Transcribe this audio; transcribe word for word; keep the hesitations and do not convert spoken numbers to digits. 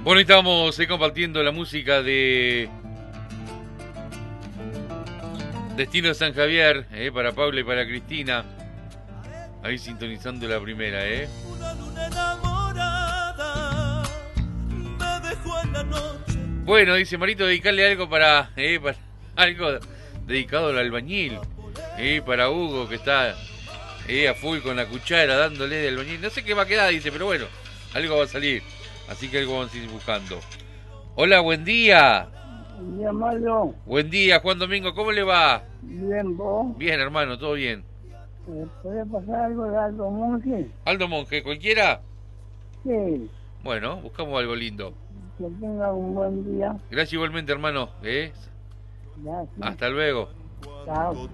Bueno, estamos eh, compartiendo la música de Destino San Javier, eh, para Paula y para Cristina. Ahí sintonizando la primera, ¿eh? Una luna enamorada me dejó en la noche. Bueno, dice Marito, dedicarle algo para, eh, para algo dedicado al albañil, eh, para Hugo, que está eh, a full con la cuchara dándole de albañil. No sé qué va a quedar, dice, pero bueno, algo va a salir. Así que algo vamos a ir buscando. Hola, buen día. Buen día, Mario. Buen día, Juan Domingo, ¿cómo le va? Bien, ¿vos? Bien, hermano, todo bien. ¿Eh, ¿Puede pasar algo de Aldo Monge? Aldo Monge, ¿cualquiera? Sí. Bueno, buscamos algo lindo. Que tenga un buen día. Gracias igualmente, hermano. ¿eh? Gracias. Hasta luego. Chao.